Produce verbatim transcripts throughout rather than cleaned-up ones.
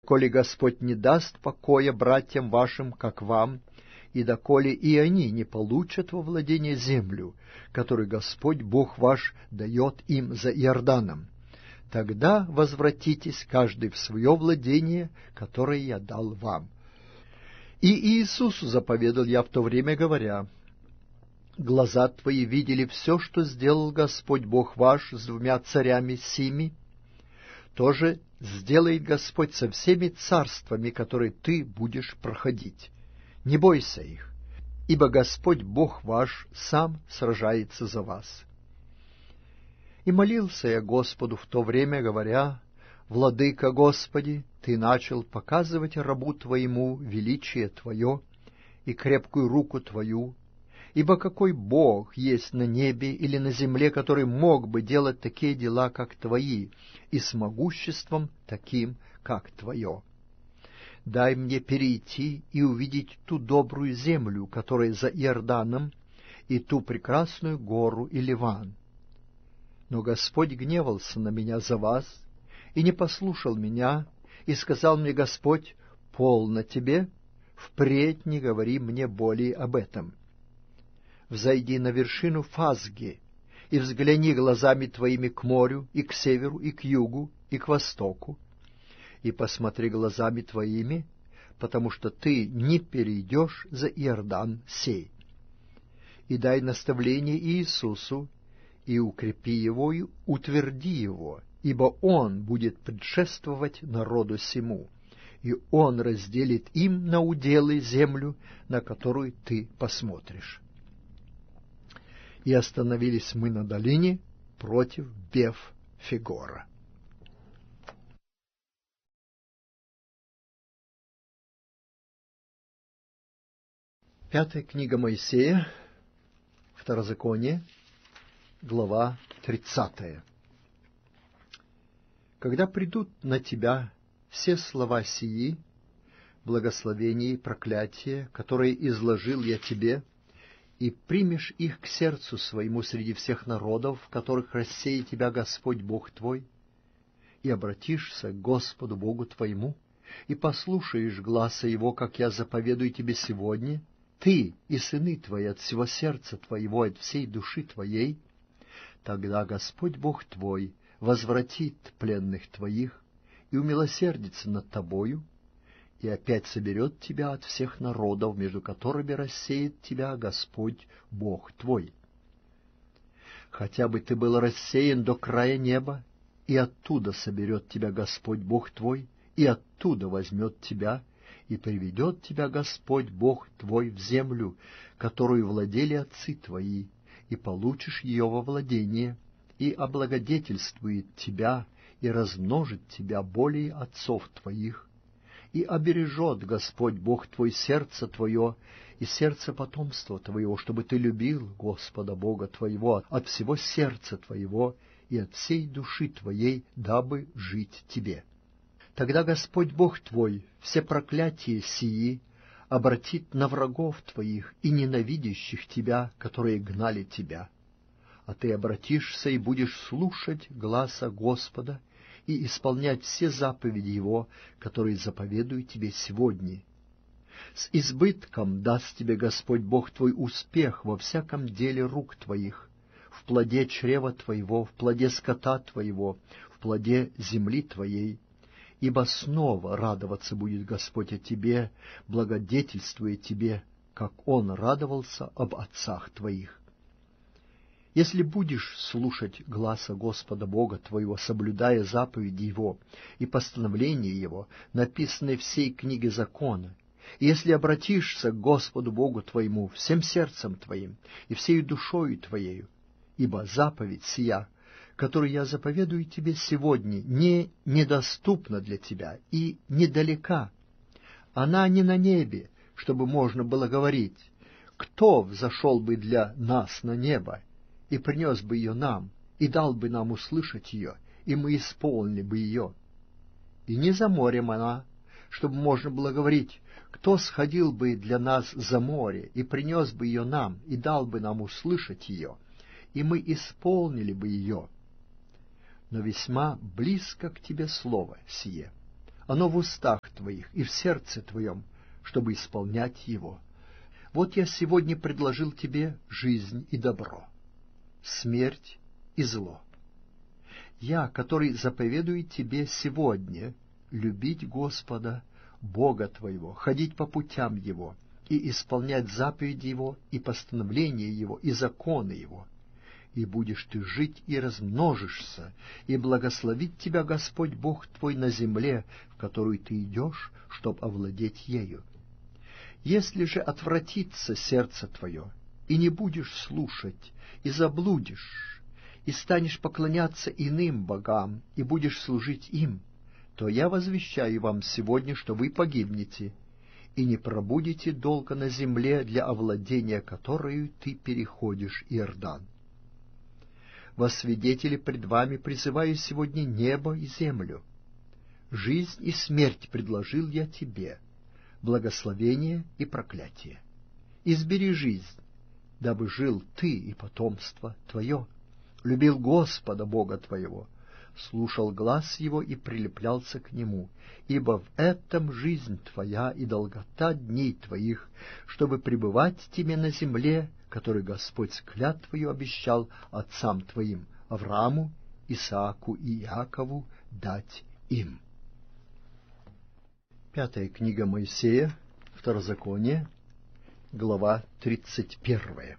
коли Господь не даст покоя братьям вашим, как вам, и доколе и они не получат во владение землю, которую Господь Бог ваш дает им за Иорданом. Тогда возвратитесь каждый в свое владение, которое я дал вам». И Иисусу заповедал я в то время, говоря: «Глаза твои видели все, что сделал Господь Бог ваш с двумя царями сими, то же сделает Господь со всеми царствами, которые ты будешь проходить. Не бойся их, ибо Господь Бог ваш сам сражается за вас». И молился я Господу в то время, говоря: «Владыка Господи, Ты начал показывать рабу Твоему величие Твое и крепкую руку Твою, ибо какой Бог есть на небе или на земле, который мог бы делать такие дела, как Твои, и с могуществом таким, как Твое? Дай мне перейти и увидеть ту добрую землю, которая за Иорданом, и ту прекрасную гору и Ливан». Но Господь гневался на меня за вас и не послушал меня, и сказал мне Господь: «Полно тебе, впредь не говори мне более об этом. Взойди на вершину Фазги и взгляни глазами твоими к морю, и к северу, и к югу, и к востоку, и посмотри глазами твоими, потому что ты не перейдешь за Иордан сей. И дай наставление Иисусу, и укрепи его, и утверди его, ибо он будет предшествовать народу сему, и он разделит им на уделы землю, на которую ты посмотришь». И остановились мы на долине против Беф-Фегора. Пятая книга Моисея, Второзаконие, глава тридцатая. «Когда придут на тебя все слова сии, благословения и проклятия, которые изложил я тебе, и примешь их к сердцу своему среди всех народов, в которых рассеет тебя Господь Бог твой, и обратишься к Господу Богу твоему, и послушаешь гласа Его, как я заповедую тебе сегодня, ты и сыны твои от всего сердца твоего, от всей души твоей, тогда Господь Бог твой возвратит пленных твоих и умилосердится над тобою, и опять соберет тебя от всех народов, между которыми рассеет тебя Господь Бог твой. Хотя бы ты был рассеян до края неба, и оттуда соберет тебя Господь Бог твой, и оттуда возьмет тебя, и приведет тебя Господь Бог твой в землю, которую владели отцы твои, и получишь ее во владение, и облагодетельствует тебя, и размножит тебя более отцов твоих, и обережет Господь Бог твой сердце твое и сердце потомства твоего, чтобы ты любил Господа Бога твоего от всего сердца твоего и от всей души твоей, дабы жить тебе. Тогда Господь Бог твой все проклятия сии обратит на врагов твоих и ненавидящих тебя, которые гнали тебя. А ты обратишься и будешь слушать гласа Господа и исполнять все заповеди Его, которые заповедую тебе сегодня. С избытком даст тебе Господь Бог твой успех во всяком деле рук твоих, в плоде чрева твоего, в плоде скота твоего, в плоде земли твоей, ибо снова радоваться будет Господь о тебе, благодетельствуя тебе, как Он радовался об отцах твоих. Если будешь слушать гласа Господа Бога твоего, соблюдая заповеди Его и постановления Его, написанные в сей книге закона, и если обратишься к Господу Богу твоему всем сердцем твоим и всею душою твоею, ибо заповедь сия, которую я заповедую тебе сегодня, не недоступна для тебя и недалека. Она не на небе, чтобы можно было говорить: кто взошел бы для нас на небо и принес бы ее нам, и дал бы нам услышать ее, и мы исполнили бы ее. И не за морем она, чтобы можно было говорить: кто сходил бы для нас за море, и принес бы ее нам, и дал бы нам услышать ее, и мы исполнили бы ее. Но весьма близко к тебе слово сие. Оно в устах твоих и в сердце твоем, чтобы исполнять его. Вот я сегодня предложил тебе жизнь и добро, смерть и зло. Я, который заповедую тебе сегодня любить Господа, Бога твоего, ходить по путям Его и исполнять заповеди Его и постановления Его и законы Его. И будешь ты жить и размножишься, и благословит тебя Господь Бог твой на земле, в которую ты идешь, чтоб овладеть ею. Если же отвратится сердце твое, и не будешь слушать, и заблудишь, и станешь поклоняться иным богам, и будешь служить им, то я возвещаю вам сегодня, что вы погибнете, и не пробудете долго на земле, для овладения которой ты переходишь Иордан. Во свидетели пред вами призываю сегодня небо и землю. Жизнь и смерть предложил я тебе, благословение и проклятие. Избери жизнь, дабы жил ты и потомство твое, любил Господа Бога твоего, слушал глас Его и прилеплялся к Нему, ибо в этом жизнь твоя и долгота дней твоих, чтобы пребывать тебе на земле, который Господь с клятвою обещал отцам твоим, Аврааму, Исааку и Иакову, дать им. Пятая книга Моисея, Второзаконие, глава тридцать первая.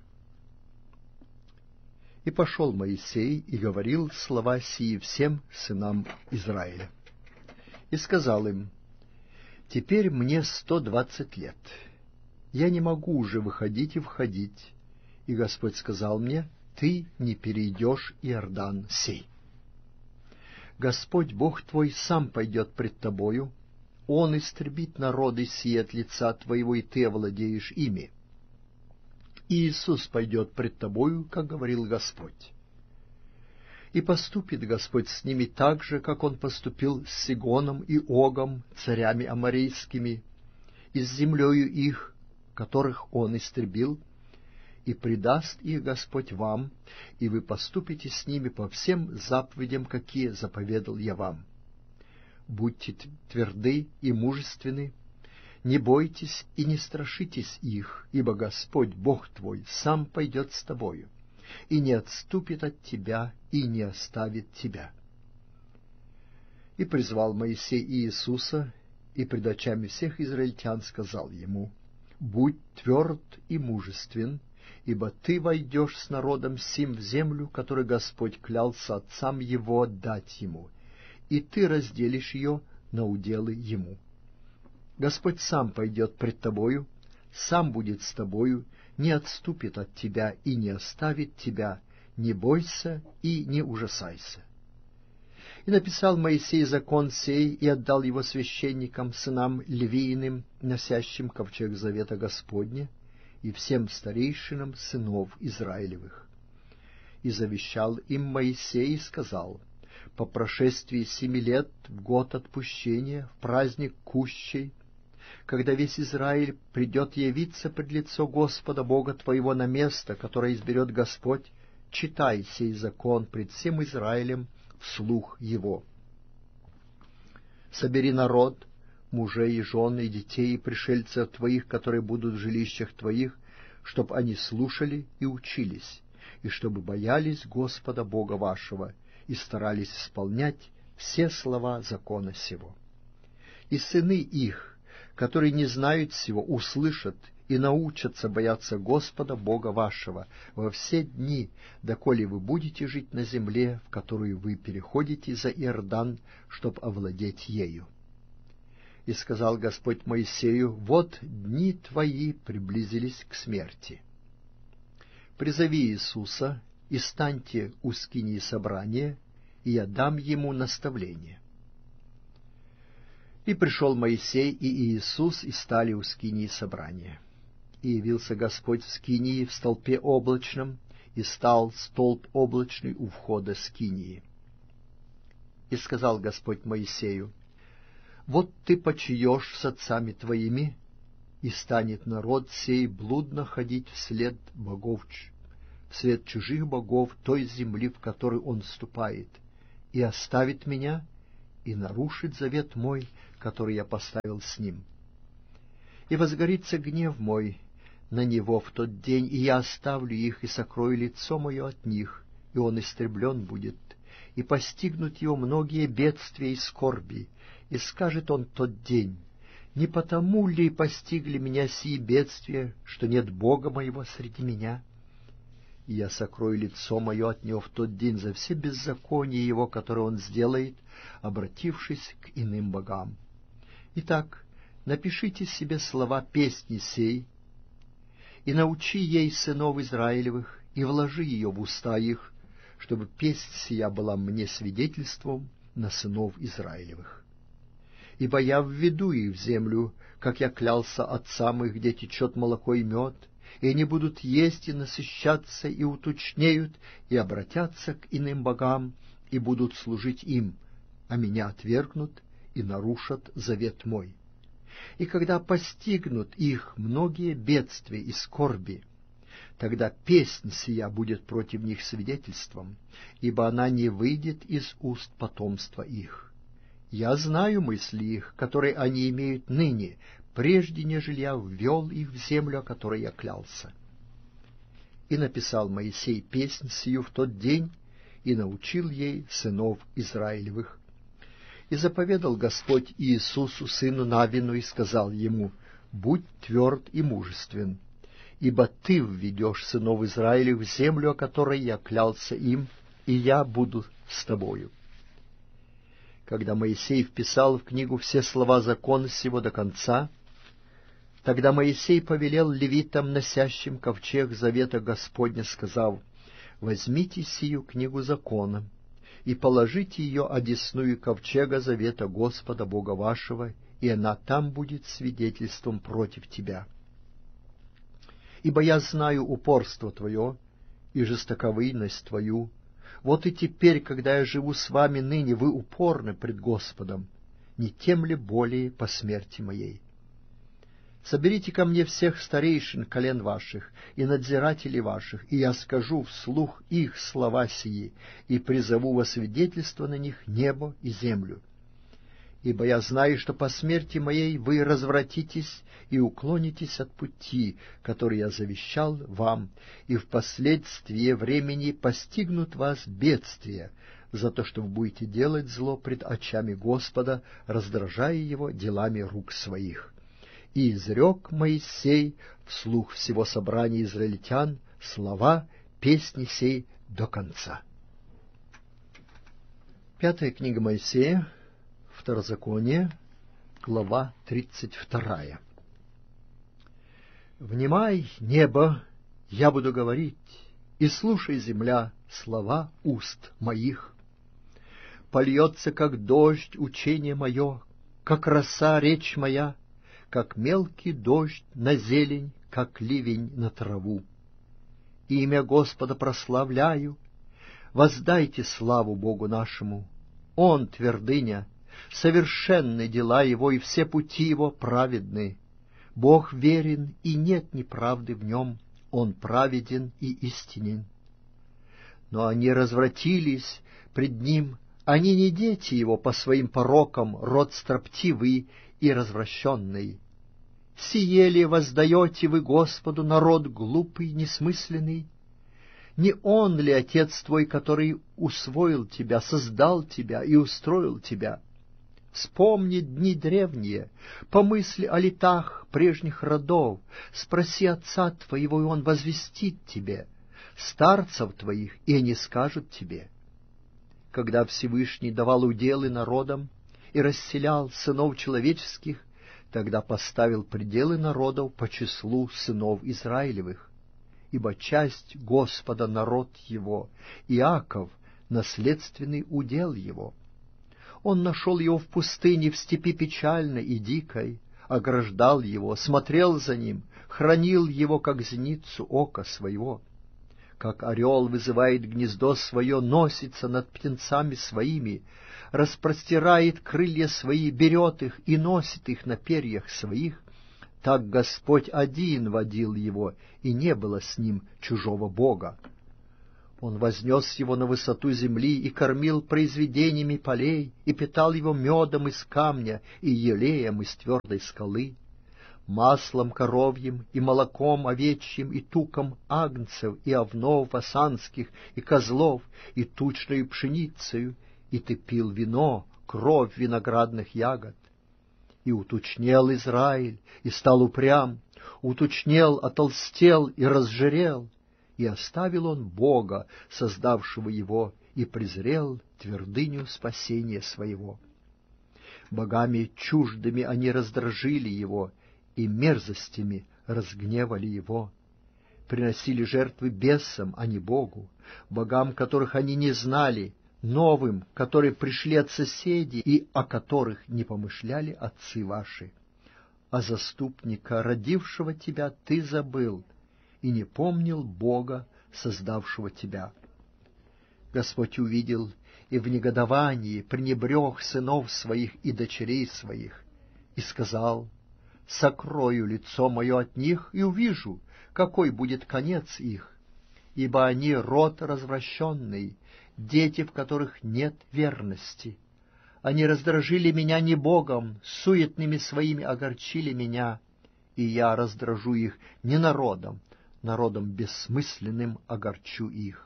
«И пошел Моисей и говорил слова сии всем сынам Израиля. И сказал им: теперь мне сто двадцать лет, я не могу уже выходить и входить. И Господь сказал мне: ты не перейдешь Иордан сей. Господь Бог твой сам пойдет пред тобою, Он истребит народы сие от лица твоего, и ты овладеешь ими. И Иисус пойдет пред тобою, как говорил Господь. И поступит Господь с ними так же, как Он поступил с Сигоном и Огом, царями аморейскими, и с землею их, которых Он истребил, и предаст их Господь вам, и вы поступите с ними по всем заповедям, какие заповедал я вам. Будьте тверды и мужественны, не бойтесь и не страшитесь их, ибо Господь Бог твой сам пойдет с тобою, и не отступит от тебя, и не оставит тебя». И призвал Моисей Иисуса, и пред очами всех израильтян сказал ему: «Будь тверд и мужествен, ибо ты войдешь с народом сим в землю, которую Господь клялся отцам его дать ему, и ты разделишь ее на уделы ему. Господь сам пойдет пред тобою, сам будет с тобою, не отступит от тебя и не оставит тебя, не бойся и не ужасайся». И написал Моисей закон сей, и отдал его священникам, сынам Левииным, носящим ковчег завета Господня, и всем старейшинам сынов Израилевых. И завещал им Моисей и сказал: по прошествии семи лет, в год отпущения, в праздник Кущей, когда весь Израиль придет явиться пред лицо Господа Бога твоего на место, которое изберет Господь, читай сей закон пред всем Израилем вслух его. Собери народ, мужей и жен, и детей, и пришельцев твоих, которые будут в жилищах твоих, чтоб они слушали и учились, и чтобы боялись Господа Бога вашего, и старались исполнять все слова закона сего. И сыны их, которые не знают сего, услышат и научатся бояться Господа Бога вашего во все дни, доколе вы будете жить на земле, в которую вы переходите за Иордан, чтоб овладеть ею. И сказал Господь Моисею: вот дни твои приблизились к смерти. Призови Иисуса, и станьте у скинии собрания, и я дам ему наставление. И пришел Моисей и Иисус, и стали у скинии собрания. И явился Господь в скинии в столпе облачном, и стал столб облачный у входа скинии. И сказал Господь Моисею: вот ты почиешь с отцами твоими, и станет народ сей блудно ходить вслед богов, вслед чужих богов той земли, в которую он вступает, и оставит меня, и нарушит завет мой, который я поставил с ним. И возгорится гнев мой на него в тот день, и я оставлю их, и сокрою лицо мое от них, и он истреблен будет, и постигнут его многие бедствия и скорби, и скажет он тот день: не потому ли постигли меня сии бедствия, что нет Бога моего среди меня? И я сокрою лицо мое от него в тот день за все беззакония его, которые он сделает, обратившись к иным богам. Итак, напишите себе слова песни сей, и научи ей сынов Израилевых, и вложи ее в уста их, чтобы песнь сия была мне свидетельством на сынов Израилевых. Ибо я введу их в землю, как я клялся отцам их, где течет молоко и мед, и они будут есть и насыщаться, и уточнеют, и обратятся к иным богам, и будут служить им, а меня отвергнут и нарушат завет мой. И когда постигнут их многие бедствия и скорби, тогда песнь сия будет против них свидетельством, ибо она не выйдет из уст потомства их. Я знаю мысли их, которые они имеют ныне, прежде нежели я ввел их в землю, о которой я клялся. И написал Моисей песнь сию в тот день, и научил ей сынов Израилевых. И заповедал Господь Иисусу, сыну Навину, и сказал ему: «Будь тверд и мужествен, ибо ты введешь сынов Израилевых в землю, о которой я клялся им, и я буду с тобою». Когда Моисей вписал в книгу все слова закона сего до конца, тогда Моисей повелел левитам, носящим ковчег завета Господня, сказав: «Возьмите сию книгу закона и положите ее одесную ковчега завета Господа Бога вашего, и она там будет свидетельством против тебя. Ибо я знаю упорство твое и жестоковыйность твою. Вот и теперь, когда я живу с вами ныне, вы упорны пред Господом, не тем ли более по смерти моей? Соберите ко мне всех старейшин колен ваших и надзирателей ваших, и я скажу вслух их слова сии, и призову во свидетельство на них небо и землю. Ибо я знаю, что по смерти моей вы развратитесь и уклонитесь от пути, который я завещал вам, и впоследствии времени постигнут вас бедствия за то, что вы будете делать зло пред очами Господа, раздражая его делами рук своих». И изрек Моисей вслух всего собрания израильтян слова песни сей до конца. Пятая книга Моисея, Второзаконие, глава тридцать вторая. «Внимай, небо, я буду говорить, и слушай, земля, слова уст моих. Польется, как дождь, учение мое, как роса речь моя, как мелкий дождь на зелень, как ливень на траву. Имя Господа прославляю, воздайте славу Богу нашему. Он твердыня, совершенны дела Его, и все пути Его праведны. Бог верен, и нет неправды в Нем, Он праведен и истинен. Но они развратились пред Ним, они не дети Его по своим порокам, род строптивый и развращенный. Сие ли воздаете вы Господу, народ глупый, несмысленный? Не Он ли Отец твой, который усвоил тебя, создал тебя и устроил тебя? Вспомни дни древние, помысли о летах прежних родов, спроси Отца твоего, и Он возвестит тебе, старцев твоих, и они скажут тебе. Когда Всевышний давал уделы народам и расселял сынов человеческих, тогда поставил пределы народов по числу сынов Израилевых, ибо часть Господа народ его, Иаков — наследственный удел его. Он нашел его в пустыне, в степи печальной и дикой, ограждал его, смотрел за ним, хранил его, как зеницу ока своего. Как орел вызывает гнездо свое, носится над птенцами своими, распростирает крылья свои, берет их и носит их на перьях своих, так Господь один водил его, и не было с ним чужого бога. Он вознес его на высоту земли и кормил произведениями полей, и питал его медом из камня и елеем из твердой скалы, маслом коровьим и молоком овечьим и туком агнцев и овнов асанских и козлов и тучною пшеницею, и ты пил вино, кровь виноградных ягод. И утучнел Израиль, и стал упрям, утучнел, отолстел и разжирел, и оставил он Бога, создавшего его, и презрел твердыню спасения своего. Богами чуждыми они раздражили его, и мерзостями разгневали его. Приносили жертвы бесам, а не Богу, богам, которых они не знали, новым, которые пришли от соседей и о которых не помышляли отцы ваши. А заступника, родившего тебя, ты забыл, и не помнил Бога, создавшего тебя. Господь увидел и в негодовании пренебрег сынов своих и дочерей своих, и сказал: «Сокрою лицо мое от них и увижу, какой будет конец их, ибо они род развращенный, дети, в которых нет верности. Они раздражили меня не Богом, суетными своими огорчили меня, и я раздражу их не народом, народом бессмысленным огорчу их.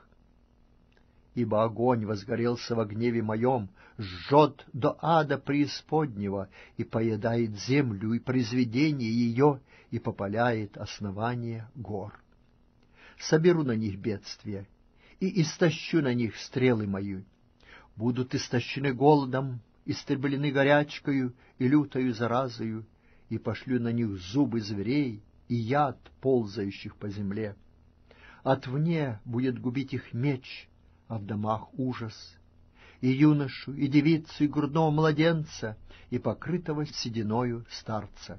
Ибо огонь возгорелся во гневе моем, жжет до ада преисподнего, и поедает землю и произведение ее, и попаляет основание гор. Соберу на них бедствия, и истощу на них стрелы мои. Будут истощены голодом, истреблены горячкою и лютою заразою, и пошлю на них зубы зверей и яд ползающих по земле. Отвне будет губить их меч, а в домах ужас, и юношу, и девицу, и грудного младенца, и покрытого сединою старца.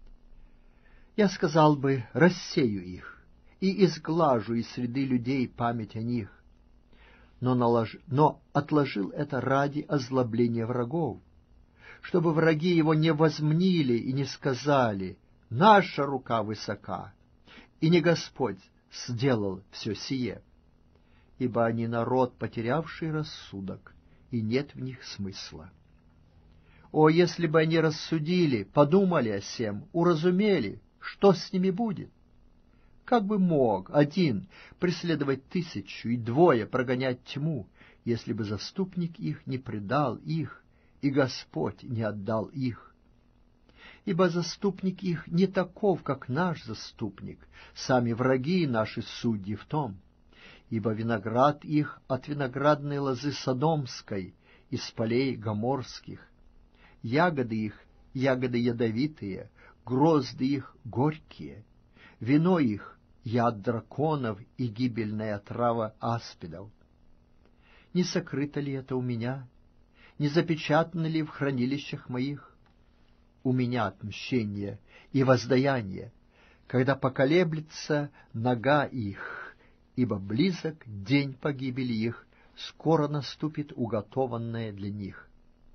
Я сказал бы: рассею их, и изглажу из среды людей память о них, но, налож... но отложил это ради озлобления врагов, чтобы враги его не возмнили и не сказали: наша рука высока, и не Господь сделал все сие. Ибо они народ, потерявший рассудок, и нет в них смысла. О, если бы они рассудили, подумали о сем, уразумели, что с ними будет! Как бы мог один преследовать тысячу и двое прогонять тьму, если бы заступник их не предал их, и Господь не отдал их? Ибо заступник их не таков, как наш заступник, сами враги наши судьи в том. Ибо виноград их от виноградной лозы Содомской, из полей Гоморских. Ягоды их — ягоды ядовитые, грозды их — горькие. Вино их — яд драконов и гибельная трава аспидов. Не сокрыто ли это у меня? Не запечатано ли в хранилищах моих? У меня отмщение и воздаяние, когда поколеблется нога их, ибо близок день погибели их, скоро наступит уготованное для них.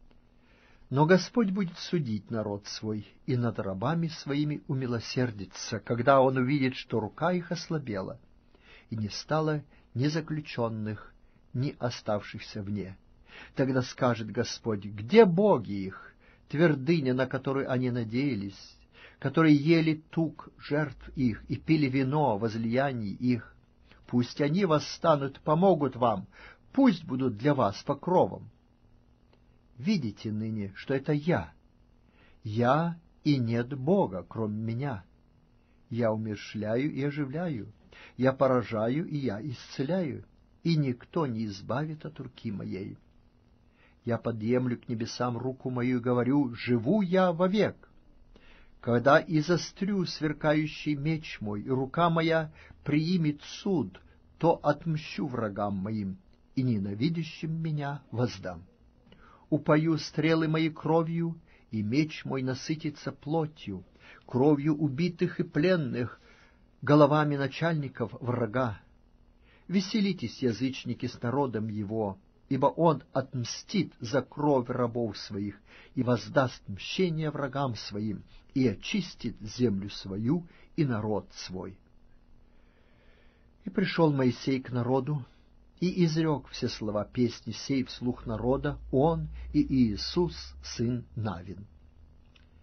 Но Господь будет судить народ свой, и над рабами своими умилосердится, когда Он увидит, что рука их ослабела, и не стало ни заключенных, ни оставшихся вне. Тогда скажет Господь: где боги их, твердыня, на которую они надеялись, которые ели тук жертв их и пили вино возлияний их? Пусть они восстанут, помогут вам, пусть будут для вас покровом. Видите ныне, что это я. Я, и нет Бога, кроме меня. Я умерщвляю и оживляю, я поражаю и я исцеляю, и никто не избавит от руки моей. Я подъемлю к небесам руку мою и говорю: живу я вовек. Когда изострю сверкающий меч мой, и рука моя приимет суд, то отмщу врагам моим, и ненавидящим меня воздам. Упою стрелы мои кровью, и меч мой насытится плотью, кровью убитых и пленных, головами начальников врага. Веселитесь, язычники, с народом его, ибо он отмстит за кровь рабов своих и воздаст мщение врагам своим, и очистит землю свою и народ свой. И пришел Моисей к народу, и изрек все слова песни сей вслух народа, он и Иисус, сын Навин.